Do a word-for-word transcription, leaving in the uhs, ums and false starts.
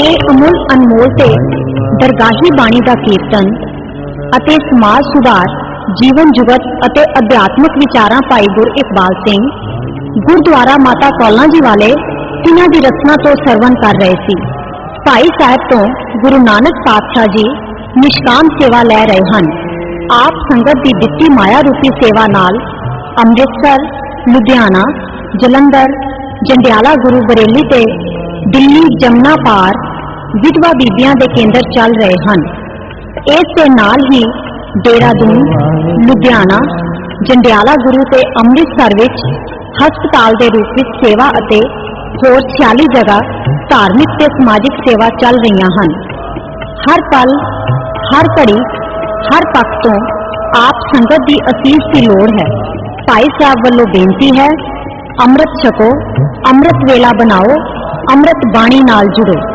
ਇਹ ਅਮੁੱਲ ਅਨਮੋਲ ਤੇ ਦਰਗਾਹੀ ਬਾਣੀ ਦਾ ਕੀਰਤਨ ਅਤੇ ਸਮਾਜ ਸੁਧਾਰ, ਜੀਵਨ ਜੁਗਤ ਅਤੇ ਅਧਿਆਤਮਿਕ ਵਿਚਾਰਾਂ ਭਾਈ ਗੁਰ ਇਕਬਾਲ ਸਿੰਘ ਗੁਰਦੁਆਰਾ ਮਾਤਾ ਕੌਲਾਂ ਜੀ ਵਾਲੇ ਇਹਨਾਂ ਦੀ ਰਚਨਾ ਤੋਂ ਸਰਵਣ ਕਰ ਰਹੇ ਸੀ। ਭਾਈ ਸਾਹਿਬ ਤੋਂ ਗੁਰੂ ਨਾਨਕ ਪਾਤਸ਼ਾਹ ਜੀ ਨਿਸ਼ਕਾਮ ਸੇਵਾ ਲੈ ਰਹੇ ਹਨ। ਆਪ ਸੰਗਤ ਦੀ ਦਿੱਤੀ ਮਾਇਆ ਰੂਪੀ ਸੇਵਾ ਨਾਲ ਅੰਮ੍ਰਿਤਸਰ, ਲੁਧਿਆਣਾ, ਜਲੰਧਰ, ਜੰਡਿਆਲਾ, ਗੁਰੂ ਬਰੇਲੀ ਤੇ ਦਿੱਲੀ ਜਮਨਾ ਪਾਰ ਵਿਧਵਾ ਬੀਬੀਆਂ ਦੇ ਕੇਂਦਰ ਚੱਲ ਰਹੇ ਹਨ। ਇਸ ਦੇ ਨਾਲ ਹੀ ਦੇਹਰਾਦੂਨ, ਲੁਧਿਆਣਾ, ਜੰਡਿਆਲਾ ਗੁਰੂ ਤੇ ਅੰਮ੍ਰਿਤਸਰ ਵਿੱਚ ਹਸਪਤਾਲ ਦੇ ਰੂਪ ਵਿੱਚ ਸੇਵਾ ਅਤੇ ਹੋਰ ਛਿਆਲੀ ਜਗ੍ਹਾ ਧਾਰਮਿਕ ਤੇ ਸਮਾਜਿਕ ਸੇਵਾ ਚੱਲ ਰਹੀਆਂ ਹਨ। ਹਰ ਪਲ, ਹਰ ਘੜੀ, ਹਰ ਪੱਖ ਤੋਂ ਆਪ ਸੰਗਤ ਦੀ ਅਸੀਸ ਦੀ ਲੋੜ ਹੈ। ਭਾਈ ਸਾਹਿਬ ਵੱਲੋਂ ਬੇਨਤੀ ਹੈ, ਅੰਮ੍ਰਿਤ ਛਕੋ, ਅੰਮ੍ਰਿਤ ਵੇਲਾ ਬਣਾਓ, ਅੰਮ੍ਰਿਤ ਬਾਣੀ ਨਾਲ ਜੁੜੋ।